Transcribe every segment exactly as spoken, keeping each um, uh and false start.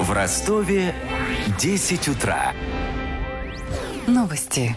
В Ростове десять утра. Новости.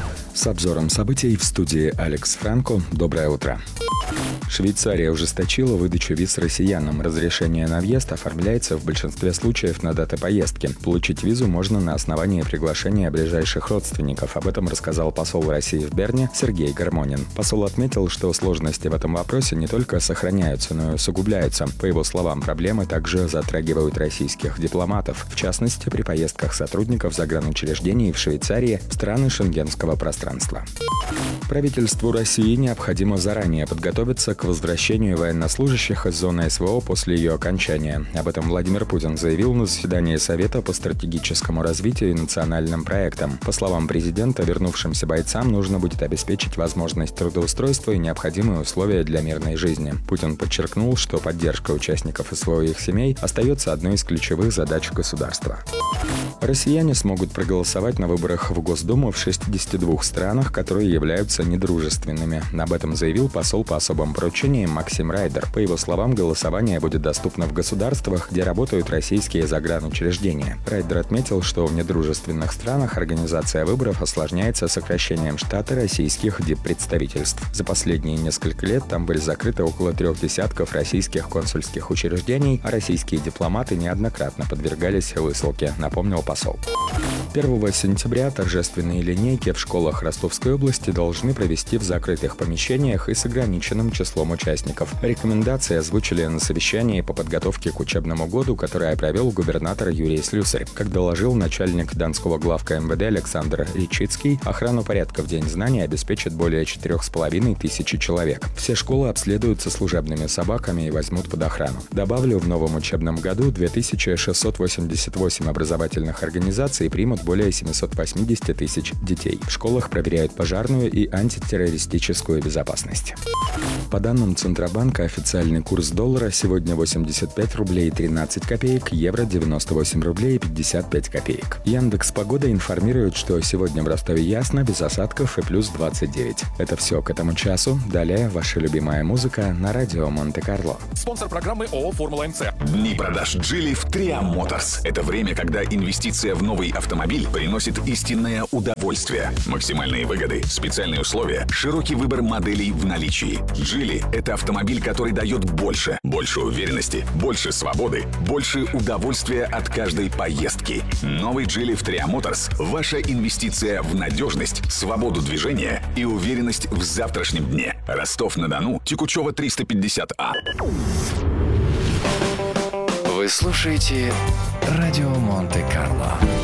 С обзором событий в студии Алекс Франко. Доброе утро. Швейцария ужесточила выдачу виз россиянам. Разрешение на въезд оформляется в большинстве случаев на даты поездки. Получить визу можно на основании приглашения ближайших родственников. Об этом рассказал посол России в Берне Сергей Гармонин. Посол отметил, что сложности в этом вопросе не только сохраняются, но и усугубляются. По его словам, проблемы также затрагивают российских дипломатов, в частности, при поездках сотрудников загранучреждений в Швейцарии в страны шенгенского пространства. Правительству России необходимо заранее подготовиться к возвращению военнослужащих из зоны СВО после ее окончания. Об этом Владимир Путин заявил на заседании Совета по стратегическому развитию и национальным проектам. По словам президента, вернувшимся бойцам нужно будет обеспечить возможность трудоустройства и необходимые условия для мирной жизни. Путин подчеркнул, что поддержка участников СВО и их семей остается одной из ключевых задач государства. Россияне смогут проголосовать на выборах в Госдуму в шестидесяти двух странах, которые являются недружественными. Об этом заявил посол по особым поручениям Максим Райдер. По его словам, голосование будет доступно в государствах, где работают российские загранучреждения. Райдер отметил, что в недружественных странах организация выборов осложняется сокращением штата российских диппредставительств. За последние несколько лет там были закрыты около трех десятков российских консульских учреждений, а российские дипломаты неоднократно подвергались высылке, напомнил посол. первого сентября торжественные линейки в школах Ростовской области должны провести в закрытых помещениях и с ограниченным числом участников. Рекомендации озвучили на совещании по подготовке к учебному году, которое провел губернатор Юрий Слюсарь. Как доложил начальник Донского главка эм вэ дэ Александр Ричицкий, охрану порядка в День знаний обеспечат более четырех с половиной тысячи человек. Все школы обследуются служебными собаками и возьмут под охрану. Добавлю, в новом учебном году две тысячи шестьсот восемьдесят восемь образовательных организаций примут более семьсот восемьдесят тысяч детей. В школах проверяют пожарную и антитеррористическую безопасность. По данным Центробанка, официальный курс доллара сегодня восемьдесят пять рублей тринадцать копеек, евро девяносто восемь рублей пятьдесят пять копеек. Яндекс.Погода информирует, что сегодня в Ростове ясно, без осадков и плюс двадцать девять. Это все к этому часу. Далее ваша любимая музыка на радио Монте-Карло. Спонсор программы ООО «Формула-МЦ». Дни продаж Geely в Триам Моторс. Это время, когда инвестиция в новый автомобиль приносит истинное удовольствие. Максимальные выгоды, специальные условия, широкий выбор моделей в наличии. Geely — это автомобиль, который дает больше. Больше уверенности, больше свободы, больше удовольствия от каждой поездки. Новый Geely в Триам Моторс — ваша инвестиция в надежность, свободу движения и уверенность в завтрашнем дне. Ростов-на-Дону, Текучева триста пятьдесят А. Вы слушаете радио Монте-Карло.